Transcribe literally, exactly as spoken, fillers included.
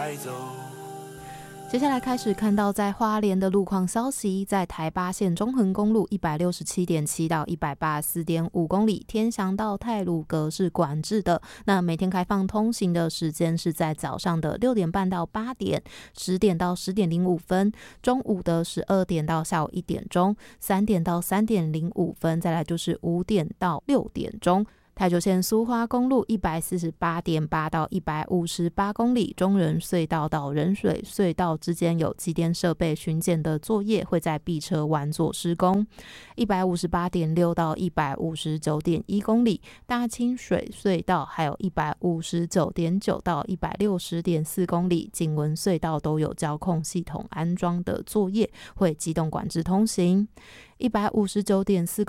接下来开始看到在花莲的路况消息，在台八线中横公路 一百六十七点七 到 一百八十四点五 公里，天祥到太鲁阁是管制的。那每天开放通行的时间是在早上的六点半到八点，十点到十点零五分，中午的十二点到下午一点钟，三点到三点零五分，再来就是五点到六点钟。台九线苏花公路 一百四十八点八 到一百五十八公里，中仁隧道到仁水隧道之间有机电设备巡检的作业，会在闭车湾做施工。 一百五十八点六 到一百五十九点一公里，大清水隧道还有 一百五十九点九 到一百六十点四公里，景文隧道都有交控系统安装的作业，会机动管制通行。 一百五十九点四